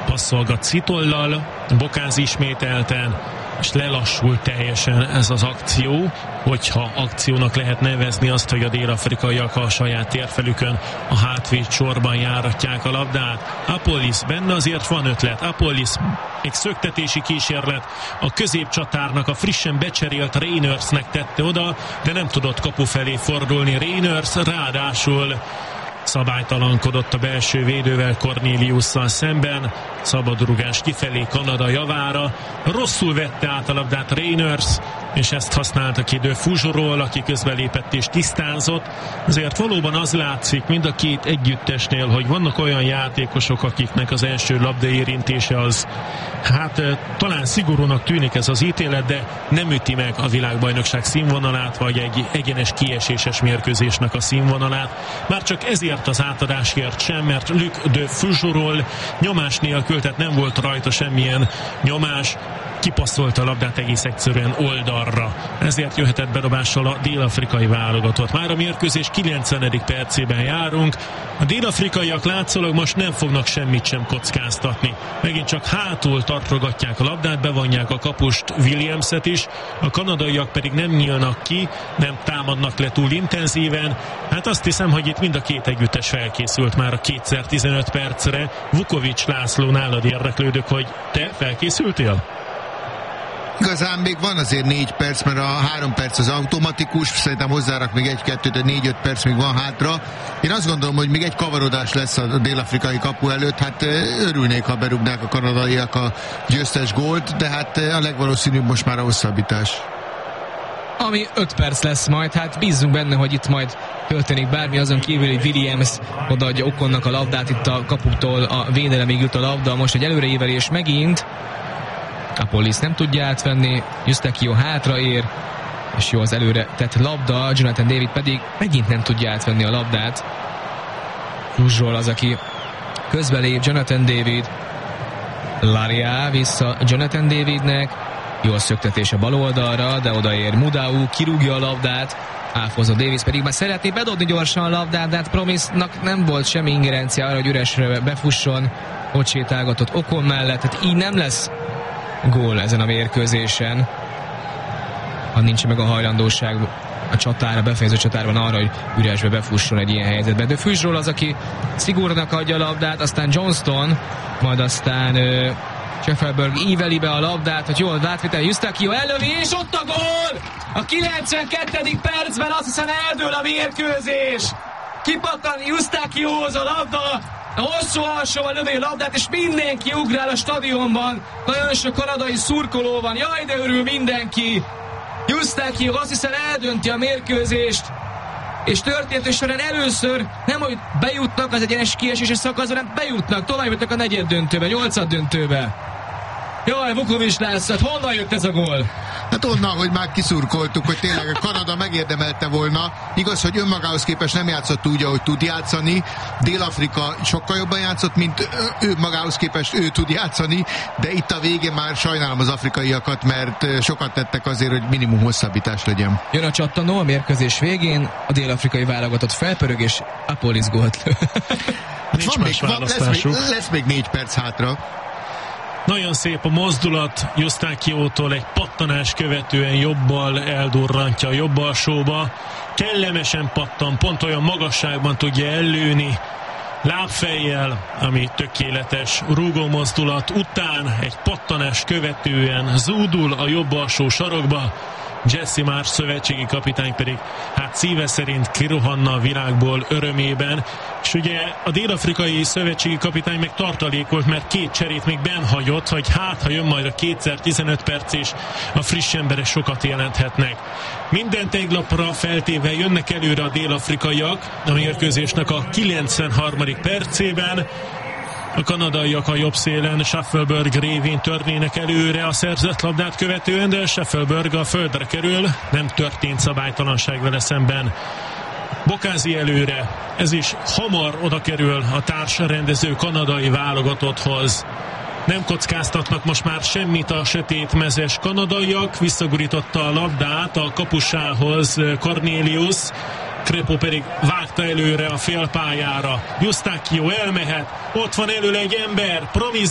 passzolgat Citollal, Bokáz ismételten, és lelassult teljesen ez az akció, hogyha akciónak lehet nevezni azt, hogy a dél-afrikaiak a saját térfelükön a hátvéd sorban járatják a labdát. Apolis, benne azért van ötlet. Apolis, egy szöktetési kísérlet a középcsatárnak, a frissen becserélt Reinersnek tette oda, de nem tudott kapu felé fordulni Reiners, ráadásul szabálytalankodott a belső védővel, Corneliusszal szemben, szabadrugás kifelé Kanada javára, rosszul vette át a labdát Reiners, és ezt használta ki De Fougeról, aki közbelépett és tisztázott. Azért valóban az látszik mind a két együttesnél, hogy vannak olyan játékosok, akiknek az első labda érintése az, hát talán szigorúnak tűnik ez az ítélet, de nem üti meg a világbajnokság színvonalát, vagy egy egyenes kieséses mérkőzésnek a színvonalát. Már csak ezért az átadásért sem, mert Luc De Fougeról nyomás nélkül, tehát nem volt rajta semmilyen nyomás, kipasszolta a labdát egész egyszerűen oldalra. Ezért jöhetett bedobással a dél-afrikai válogatott. Már a mérkőzés 90. percében járunk. A dél-afrikaiak látszólag most nem fognak semmit sem kockáztatni. Megint csak hátul tartogatják a labdát, bevonják a kapust, Williamset is. A kanadaiak pedig nem nyílnak ki, nem támadnak le túl intenzíven. Hát azt hiszem, hogy itt mind a két együttes felkészült már a 2x15 percre. Vukovics László, nálad érdeklődök, hogy te felkészültél? Igazán még van azért 4 perc, mert a 3 perc az automatikus, szerintem hozzárak még 1-2, de 4-5 perc még van hátra. Én azt gondolom, hogy még egy kavarodás lesz a dél-afrikai kapu előtt, hát örülnék, ha berúgnák a kanadaiak a győztes gólt, de hát a legvalószínűbb most már a hosszabbítás. Ami 5 perc lesz majd, hát bízzunk benne, hogy itt majd történik bármi, azon kívül, hogy Williams odaadja Okonnak a labdát, itt a kaputól a védelemig jut a labda, most egy előreévelés megint. Apolis nem tudja átvenni, Eustáquio hátraér, és jó az előre tett labda, Jonathan David pedig megint nem tudja átvenni a labdát. Fougeról az, aki közbelép, Jonathan David, Laria vissza Jonathan Davidnek, jó a szöktetés a bal oldalra, de odaér Mudau, kirúgja a labdát, Alfonso Davis pedig már szeretné bedobni gyorsan a labdát, de hát Promise-nak nem volt semmi ingerencia arra, hogy üresre befusson, ott sétálgatott Okon mellett, tehát így nem lesz gól ezen a mérkőzésen, ha nincs meg a hajlandóság a csatára, befejező csatárban arra, hogy üresbe befusson egy ilyen helyzetben. De Fougeról az, aki szigorúnak adja a labdát, aztán Johnston, majd aztán Scheffelberg íveli be a labdát, hogy jól átvitel, Eustáquio elővi, és ott a gól! A 92. percben azt hiszem eldől a mérkőzés! Kipattan Eustáquiohoz a labda, a hosszú alsóval lövi a labdát, és mindenki ugrál a stadionban. Nagyon sok kanadai szurkoló van, jaj, de örül mindenki. Eustáquio azt hiszem eldönti a mérkőzést, és történetes során először nem, hogy bejutnak az egyenes kieséses szakaszra, hanem bejutnak, tovább jutnak a negyed döntőbe, 8. döntőbe. Jaj, Vukovics László, honnan jött ez a gól? Hát onnan, hogy már kiszurkoltuk, hogy tényleg a Kanada megérdemelte volna. Igaz, hogy önmagához képest nem játszott úgy, ahogy tud játszani. Dél-Afrika sokkal jobban játszott, mint ő magához képest ő tud játszani, de itt a végén már sajnálom az afrikaiakat, mert sokat tettek azért, hogy minimum hosszabbítás legyen. Jön a csattanó a mérkőzés végén, a dél-afrikai válogatott felpörög, és Apolis gólt lő. Lesz még 4 perc hátra. Nagyon szép a mozdulat Eustáquiótól, egy pattanás követően jobbal eldurrantja a jobb alsóba, kellemesen pattan, pont olyan magasságban tudja ellőni, lábfejjel, ami tökéletes rúgó mozdulat után, egy pattanás követően zúdul a jobb alsó sarokba, Jesse Marsh szövetségi kapitány pedig hát szíve szerint kirohanna a világból örömében, és ugye a dél-afrikai szövetségi kapitány meg tartalékolt, mert 2 cserét még benhagyott, hogy hát ha jön majd a 2x15 perc, és a friss emberek sokat jelenthetnek. Minden téglapra feltéve jönnek előre a dél-afrikaiak a mérkőzésnek a 93. percében. A kanadaiak a jobb szélen Scheffelberg révén törnének előre a szerzett labdát követően, de Scheffelberg a földre kerül, nem történt szabálytalanság vele szemben. Bokázi előre, ez is hamar oda kerül a társrendező kanadai válogatotthoz. Nem kockáztatnak most már semmit a sötétmezes kanadaiak, visszagurította a labdát a kapusához Cornelius, Crépeau pedig vágta előre a félpályára. Eustáquio elmehet, ott van elől egy ember, Promise